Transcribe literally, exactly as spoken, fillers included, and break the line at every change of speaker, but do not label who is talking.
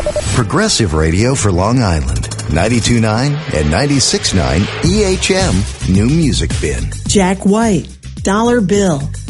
Progressive Radio for Long Island. ninety-two point nine and ninety-six point nine E H M New Music Bin.
Jack White, Dollar Bill.